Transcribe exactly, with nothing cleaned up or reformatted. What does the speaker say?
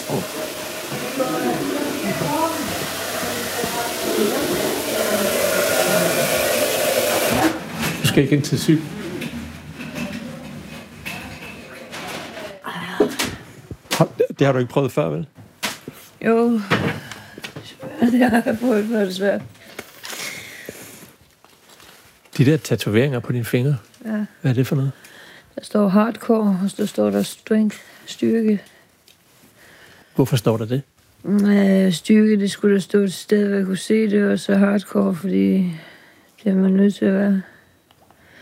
Du skal ikke ind til syg. Det har du ikke prøvet før, vel? Jo, det har jeg prøvet før, desværre. De der tatoveringer på dine fingre, ja. Hvad er det for noget? Der står hardcore, og så står der strength, styrke. Hvorfor står der det? Øh, styrke, det skulle der stå et sted, hvor jeg kunne se det, og så hardcore, fordi det er man nødt til at være.